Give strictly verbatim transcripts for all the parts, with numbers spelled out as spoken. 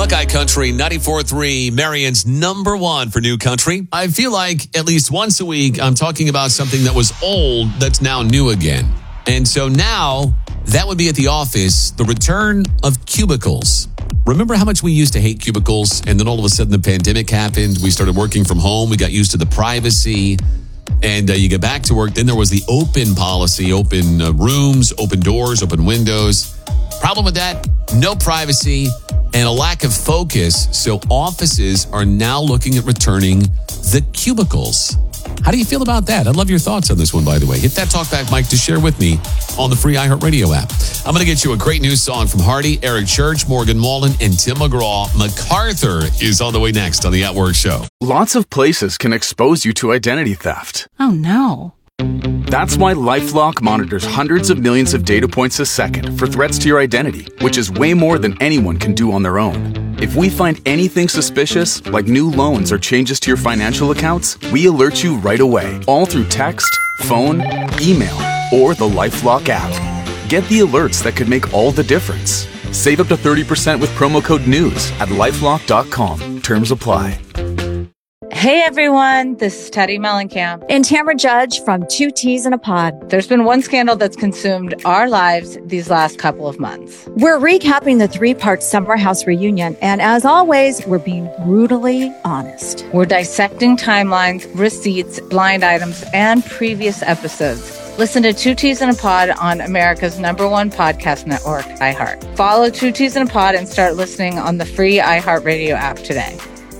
Buckeye Country, ninety-four point three, Marion's number one for new country. I feel like at least once a week, I'm talking about something that was old that's now new again. And so now, that would be at the office, the return of cubicles. Remember how much we used to hate cubicles? And then all of a sudden the pandemic happened. We started working from home. We got used to the privacy. And uh, you get back to work. Then there was the open policy, open uh, rooms, open doors, open windows. Problem with that, no privacy and a lack of focus. So offices are now looking at returning the cubicles. How do you feel about that? I'd love your thoughts on this one, by the way. Hit that talkback mic to share with me on the free iHeartRadio app. I'm going to get you a great new song from Hardy, Eric Church, Morgan Wallen, and Tim McGraw. MacArthur is on the way next on the At Work Show. Lots of places can expose you to identity theft. Oh, no. That's why LifeLock monitors hundreds of millions of data points a second for threats to your identity, which is way more than anyone can do on their own. If we find anything suspicious, like new loans or changes to your financial accounts, we alert you right away, all through text, phone, email, or the LifeLock app. Get the alerts that could make all the difference. Save up to thirty percent with promo code NEWS at lifelock dot com. Terms apply. Hey everyone, this is Teddy Mellencamp and Tamara Judge from Two Teas in a Pod. There's been one scandal that's consumed our lives these last couple of months. We're recapping the three-part Summer House reunion, and as always, we're being brutally honest. We're dissecting timelines, receipts, blind items, and previous episodes. Listen to Two Teas in a Pod on America's number one podcast network, iHeart. Follow Two Teas in a Pod and start listening on the free iHeartRadio app today.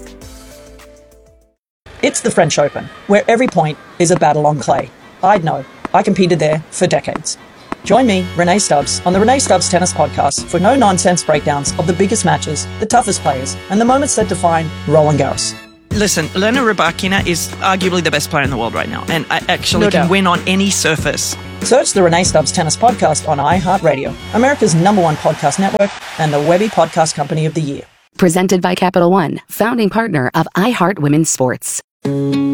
It's the French Open, where every point is a battle on clay. I'd know. I competed there for decades. Join me, Renee Stubbs, on the Renee Stubbs Tennis Podcast for no-nonsense breakdowns of the biggest matches, the toughest players, and the moments that define Roland Garros. Listen, Elena Rybakina is arguably the best player in the world right now, and I actually No can doubt. win on any surface. Search the Renee Stubbs Tennis Podcast on iHeartRadio, America's number one podcast network, and the Webby Podcast Company of the Year. Presented by Capital One, founding partner of iHeart Women's Sports.